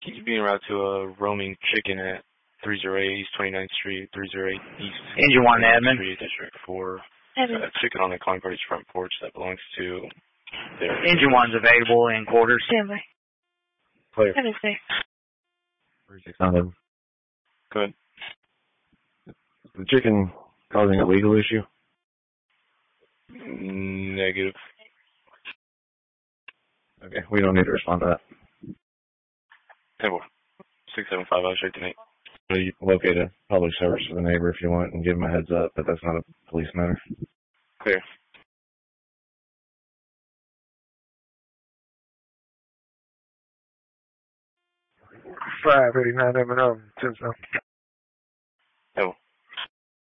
He's being routed to a roaming chicken at 308 East 29th Street, 308 East Engine 1, Edmund. Street, District 4. Edmund. Chicken on the calling party's front porch that belongs to their... Engine 1's available in quarters. Stand by. Clear. Edmund, stay. 3600. Go ahead. The chicken causing a legal issue? Negative. Okay, we don't need to respond to that. 10-4. 675 straight to Nate. You locate a public service for the neighbor if you want and give him a heads up, but that's not a police matter. Clear. $589 M&M, 10-0.